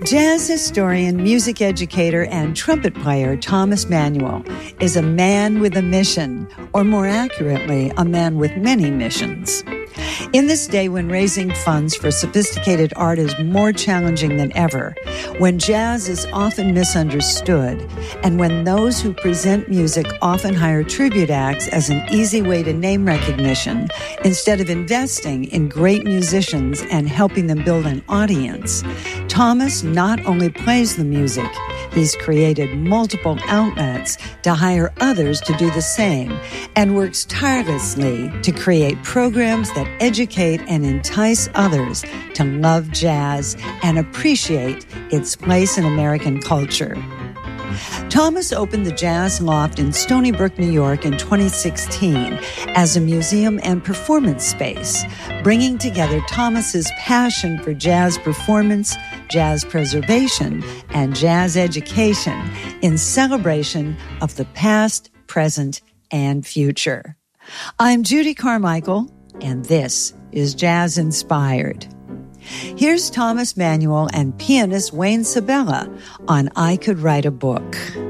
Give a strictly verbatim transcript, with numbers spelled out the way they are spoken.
Jazz historian, music educator, and trumpet player Thomas Manuel is a man with a mission, or more accurately, a man with many missions. In this day when raising funds for sophisticated art is more challenging than ever, when jazz is often misunderstood, and when those who present music often hire tribute acts as an easy way to name recognition, instead of investing in great musicians and helping them build an audience, Thomas not only plays the music, he's created multiple outlets to hire others to do the same, and works tirelessly to create programs that educate and entice others to love jazz and appreciate its place in American culture. Thomas opened the Jazz Loft in Stony Brook, New York in twenty sixteen as a museum and performance space, bringing together Thomas's passion for jazz performance, jazz preservation, and jazz education in celebration of the past, present, and future. I'm Judy Carmichael, and this is Jazz Inspired. Here's Thomas Manuel and pianist Wayne Sabella on I Could Write a Book.